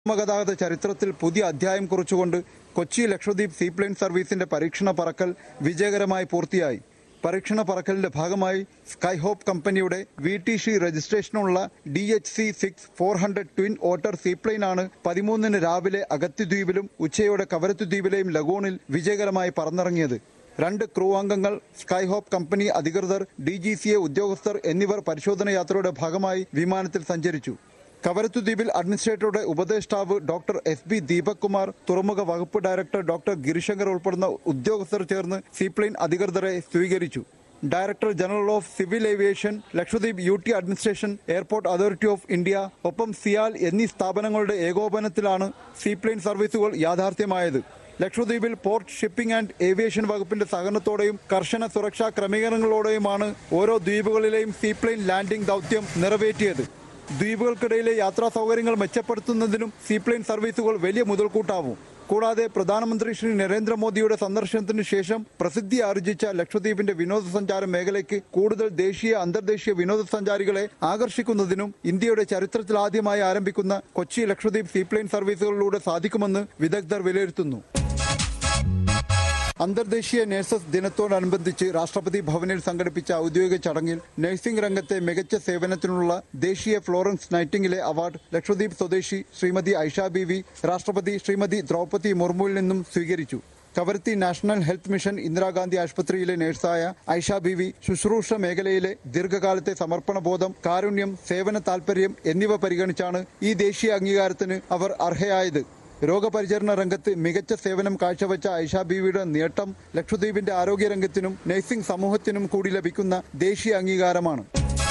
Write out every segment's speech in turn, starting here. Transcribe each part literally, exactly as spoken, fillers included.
വ്യോമഗതാഗത ചരിത്രത്തിൽ പുതിയ അധ്യായം കുറിച്ചുകൊണ്ട് കൊച്ചി ലക്ഷദ്വീപ് സീപ്ലെയിൻ സർവീസിന്റെ പരീക്ഷണ പറക്കൽ വിജയകരമായി പൂർത്തിയായി. പരീക്ഷണ പറക്കലിന്റെ ഭാഗമായി സ്കൈഹോപ്പ് കമ്പനിയുടെ V T C രജിസ്ട്രേഷനുള്ള D H C six four hundred twin ഓട്ടർ സീപ്ലെയിനാണ് പതിമൂന്നിന് രാവിലെ അഗത്തിദ്വീപിലും ഉച്ചയോടെ കവരത്തിദ്വീപിലെയും ലഗൂണിൽ വിജയകരമായി പറന്നിറങ്ങിയത്. രണ്ട് ക്രൂ അംഗങ്ങൾ, സ്കൈഹോപ്പ് കമ്പനി അധികൃതർ, ഡി ജി സി എ ഉദ്യോഗസ്ഥർ എന്നിവർ പരിശോധന യാത്രയുടെ ഭാഗമായി വിമാനത്തിൽ സഞ്ചരിച്ചു. കവരത്തുദ്വീപിൽ അഡ്മിനിസ്ട്രേറ്ററുടെ ഉപദേഷ്ടാവ് doctor S B Deepak Kumar, തുറമുഖ വകുപ്പ് ഡയറക്ടർ ഡോക്ടർ ഗിരിശങ്കർ ഉൾപ്പെടുന്ന ഉദ്യോഗസ്ഥർ ചേർന്ന് സീപ്ലെയിൻ അധികൃതരെ സ്വീകരിച്ചു. Director general of civil aviation, Lakshadweep U T administration, airport authority of India, ഒപ്പം സിയാൽ എന്നീ സ്ഥാപനങ്ങളുടെ ഏകോപനത്തിലാണ് സീപ്ലെയിൻ സർവീസുകൾ യാഥാർത്ഥ്യമായത്. ലക്ഷദ്വീപിൽ പോർട്ട്, ഷിപ്പിംഗ് ആൻഡ് ഏവിയേഷൻ വകുപ്പിന്റെ സഹകരണത്തോടെയും കർശന സുരക്ഷാ ക്രമീകരണങ്ങളോടെയുമാണ് ഓരോ ദ്വീപുകളിലെയും സീപ്ലെയിൻ ലാൻഡിംഗ് ദൗത്യം നിറവേറ്റിയത്. ദ്വീപുകൾക്കിടയിലെ യാത്രാ സൗകര്യങ്ങൾ മെച്ചപ്പെടുത്തുന്നതിനും സീപ്ലെയിൻ സർവീസുകൾ വലിയ മുതൽക്കൂട്ടാവും. കൂടാതെ പ്രധാനമന്ത്രി ശ്രീ നരേന്ദ്രമോദിയുടെ സന്ദർശനത്തിന് ശേഷം പ്രസിദ്ധി ആർജിച്ച ലക്ഷദ്വീപിന്റെ വിനോദസഞ്ചാര മേഖലയ്ക്ക് കൂടുതൽ ദേശീയ അന്തർദേശീയ വിനോദസഞ്ചാരികളെ ആകർഷിക്കുന്നതിനും ഇന്ത്യയുടെ ചരിത്രത്തിൽ ആദ്യമായി ആരംഭിക്കുന്ന കൊച്ചി ലക്ഷദ്വീപ് സീപ്ലെയിൻ സർവീസുകളിലൂടെ സാധിക്കുമെന്ന് വിദഗ്ധർ വിലയിരുത്തുന്നു. അന്തർദേശീയ നഴ്സസ് ദിനത്തോടനുബന്ധിച്ച് രാഷ്ട്രപതി ഭവനിൽ സംഘടിപ്പിച്ച ഔദ്യോഗിക ചടങ്ങിൽ നഴ്സിംഗ് രംഗത്തെ മികച്ച സേവനത്തിനുള്ള ദേശീയ ഫ്ലോറൻസ് നൈറ്റിംഗിലെ അവാർഡ് ലക്ഷദ്വീപ് സ്വദേശി ശ്രീമതി ഐഷ ബീവി രാഷ്ട്രപതി ശ്രീമതി ദ്രൗപദി മുർമുവിൽ നിന്നും സ്വീകരിച്ചു. Kavaratti national health mission Indira Gandhi ആശുപത്രിയിലെ നഴ്സായ ഐഷ ബീവി ശുശ്രൂഷ മേഖലയിലെ ദീർഘകാലത്തെ സമർപ്പണബോധം, കാരുണ്യം, സേവന താൽപര്യം എന്നിവ പരിഗണിച്ചാണ് ഈ ദേശീയ അംഗീകാരത്തിന് അവർ അർഹയായത്. രോഗപരിചരണ രംഗത്ത് മികച്ച സേവനം കാഴ്ചവെച്ച ഐഷ ബീവിയുടെ നേട്ടം ലക്ഷദ്വീപിന്റെ ആരോഗ്യരംഗത്തിനും നഴ്സിംഗ് സമൂഹത്തിനും കൂടി ലഭിക്കുന്ന ദേശീയ അംഗീകാരമാണ്.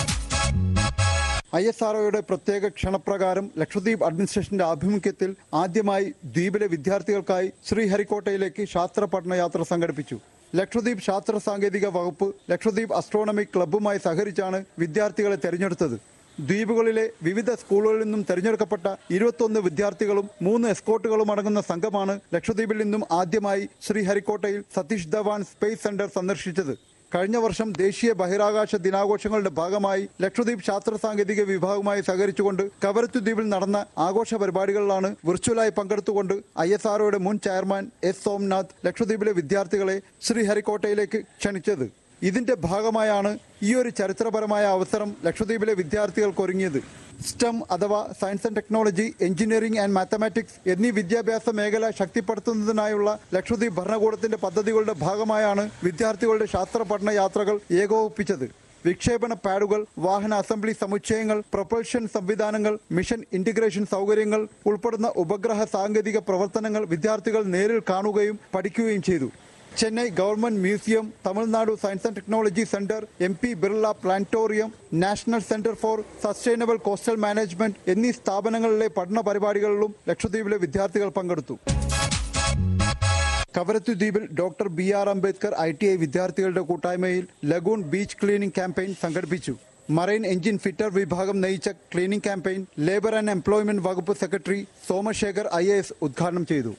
ഐ എസ് ആർ ഒയുടെ പ്രത്യേക ക്ഷണപ്രകാരം ലക്ഷദ്വീപ് അഡ്മിനിസ്ട്രേഷന്റെ ആഭിമുഖ്യത്തിൽ ആദ്യമായി ദ്വീപിലെ വിദ്യാർത്ഥികൾക്കായി ശ്രീഹരിക്കോട്ടയിലേക്ക് ശാസ്ത്ര പഠനയാത്ര സംഘടിപ്പിച്ചു. ലക്ഷദ്വീപ് ശാസ്ത്ര സാങ്കേതിക വകുപ്പ് ലക്ഷദ്വീപ് അസ്ട്രോണമിക് ക്ലബ്ബുമായി സഹകരിച്ചാണ് വിദ്യാർത്ഥികളെ തെരഞ്ഞെടുത്തത്. ദ്വീപുകളിലെ വിവിധ സ്കൂളുകളിൽ നിന്നും തെരഞ്ഞെടുക്കപ്പെട്ട ഇരുപത്തൊന്ന് വിദ്യാർത്ഥികളും മൂന്ന് എസ്കോട്ടുകളും അടങ്ങുന്ന സംഘമാണ് ലക്ഷദ്വീപിൽ നിന്നും ആദ്യമായി ശ്രീഹരിക്കോട്ടയിൽ സതീഷ് ധവാൻ സ്പേസ് സെന്റർ സന്ദർശിച്ചത്. കഴിഞ്ഞ വർഷം ദേശീയ ബഹിരാകാശ ദിനാഘോഷങ്ങളുടെ ഭാഗമായി ലക്ഷദ്വീപ് ശാസ്ത്ര സാങ്കേതിക വിഭാഗവുമായി സഹകരിച്ചുകൊണ്ട് കവരത്തുദ്വീപിൽ നടന്ന ആഘോഷ പരിപാടികളിലാണ് വിർച്വലായി പങ്കെടുത്തുകൊണ്ട് ഐ എസ് ആർ ഒയുടെ മുൻ ചെയർമാൻ എസ് സോംനാഥ് ലക്ഷദ്വീപിലെ വിദ്യാർത്ഥികളെ ശ്രീഹരിക്കോട്ടയിലേക്ക് ക്ഷണിച്ചത്. ഇതിന്റെ ഭാഗമായാണ് ഈ ഒരു ചരിത്രപരമായ അവസരം ലക്ഷദ്വീപിലെ വിദ്യാർത്ഥികൾക്ക് ഒരുങ്ങിയത്. സ്റ്റെം അഥവാ science and technology, engineering and mathematics എന്നീ വിദ്യാഭ്യാസ മേഖല ശക്തിപ്പെടുത്തുന്നതിനായുള്ള ലക്ഷദ്വീപ് ഭരണകൂടത്തിന്റെ പദ്ധതികളുടെ ഭാഗമായാണ് വിദ്യാർത്ഥികളുടെ ശാസ്ത്ര പഠന യാത്രകൾ ഏകോപിപ്പിച്ചത്. വിക്ഷേപണ പാഡുകൾ, വാഹന അസംബ്ലി സമുച്ചയങ്ങൾ, പ്രൊപ്പൽഷൻ സംവിധാനങ്ങൾ, മിഷൻ ഇന്റഗ്രേഷൻ സൗകര്യങ്ങൾ ഉൾപ്പെടുന്ന ഉപഗ്രഹ സാങ്കേതിക പ്രവർത്തനങ്ങൾ വിദ്യാർത്ഥികൾ നേരിൽ കാണുകയും പഠിക്കുകയും ചെയ്തു. Chennai government museum, Tamil Nadu science and technology centre, M P Birla planetarium, national centre for sustainable coastal management എന്നീ സ്ഥാപനങ്ങളിലെ പഠന പരിപാടികളിലും ലക്ഷദ്വീപിലെ വിദ്യാർത്ഥികൾ പങ്കെടുത്തു. കവരത്തുദ്വീപിൽ doctor B R Ambedkar I T I വിദ്യാർത്ഥികളുടെ കൂട്ടായ്മയിൽ ലഗൂൺ ബീച്ച് ക്ലീനിംഗ് ക്യാമ്പയിൻ സംഘടിപ്പിച്ചു. മറൈൻ എഞ്ചിൻ ഫിറ്റർ വിഭാഗം നയിച്ച cleaning campaign labour and employment വകുപ്പ് secretary Somashekar I A S ഉദ്ഘാടനം ചെയ്തു.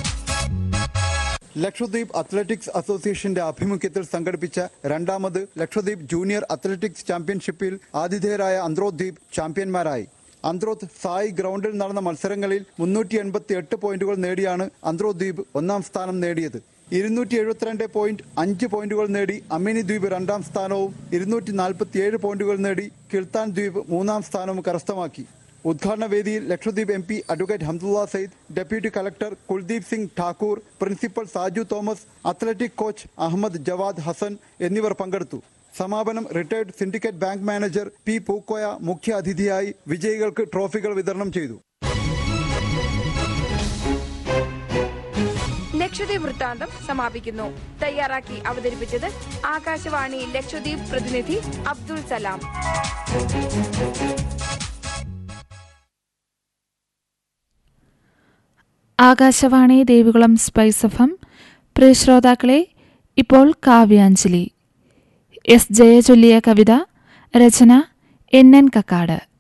ലക്ഷദ്വീപ് അത്ലറ്റിക്സ് അസോസിയേഷന്റെ ആഭിമുഖ്യത്തിൽ സംഘടിപ്പിച്ച രണ്ടാമത് ലക്ഷദ്വീപ് ജൂനിയർ അത്ലറ്റിക്സ് ചാമ്പ്യൻഷിപ്പിൽ ആതിഥേയരായ അന്ത്രോദ്വീപ് ചാമ്പ്യന്മാരായി. അന്ത്രോത്ത് സായ് ഗ്രൗണ്ടിൽ നടന്ന മത്സരങ്ങളിൽ മുന്നൂറ്റി എൺപത്തി എട്ട് പോയിന്റുകൾ നേടിയാണ് അന്ത്രോദ്വീപ് ഒന്നാം സ്ഥാനം നേടിയത്. ഇരുന്നൂറ്റി എഴുപത്തിരണ്ട് പോയിന്റ് അഞ്ച് പോയിന്റുകൾ നേടി അമിനി ദ്വീപ് രണ്ടാം സ്ഥാനവും ഇരുന്നൂറ്റി നാൽപ്പത്തിയേഴ് പോയിന്റുകൾ നേടി കിൽത്താൻ ദ്വീപ് മൂന്നാം സ്ഥാനവും കരസ്ഥമാക്കി. ഉദ്ഘാടന വേദിയിൽ Lakshadweep M P advocate Hamdullah Sayyid, deputy collector Kuldeep Singh Thakur, principal Saju Thomas, athletic coach Ahmed Javad Hasan എന്നിവർ പങ്കെടുത്തു. സമാപനം retired syndicate bank manager P Pookoya മുഖ്യ അതിഥിയായി വിജയികൾക്ക് ട്രോഫികൾ വിതരണം ചെയ്തു. ലക്ഷദ്വീപ് വൃത്താന്തം സമാപിക്കുന്നു. തയ്യാറാക്കി അവതരിപ്പിച്ചത് ആകാശവാണി ലക്ഷദ്വീപ് പ്രതിനിധി Abdul Salam. Akashvani Devikulam spice F M. പ്രിയ ശ്രോതാക്കളെ, ഇപ്പോൾ കാവ്യാഞ്ജലി. എസ് ജയ ചൊല്ലിയ കവിത. രചന എൻ എൻ കക്കാട്.